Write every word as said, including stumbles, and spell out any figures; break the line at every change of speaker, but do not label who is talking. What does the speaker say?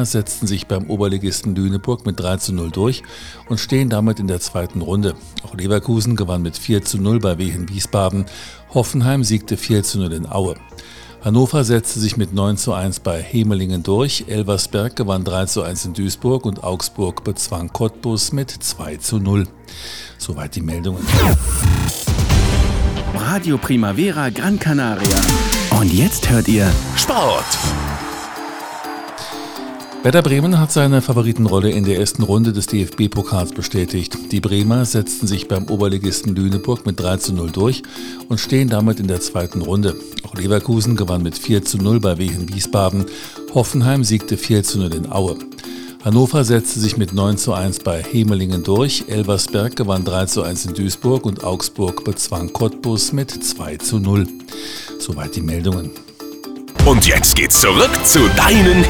Bremer setzten sich beim Oberligisten Lüneburg mit drei zu null durch und stehen damit in der zweiten Runde. Auch Leverkusen gewann mit vier zu null bei Wehen Wiesbaden. Hoffenheim siegte vier zu null in Aue. Hannover setzte sich mit neun zu eins bei Hemelingen durch. Elversberg gewann drei zu eins in Duisburg und Augsburg bezwang Cottbus mit zwei zu null. Soweit die Meldungen.
Radio Primavera Gran Canaria. Und jetzt hört ihr
Sport.
Werder Bremen hat seine Favoritenrolle in der ersten Runde des D F B-Pokals bestätigt. Die Bremer setzten sich beim Oberligisten Lüneburg mit drei zu null durch und stehen damit in der zweiten Runde. Auch Leverkusen gewann mit vier zu null bei Wehen Wiesbaden. Hoffenheim siegte vier zu null in Aue. Hannover setzte sich mit neun zu eins bei Hemelingen durch. Elversberg gewann drei zu eins in Duisburg und Augsburg bezwang Cottbus mit zwei zu null. Soweit die Meldungen.
Und jetzt geht's zurück zu deinen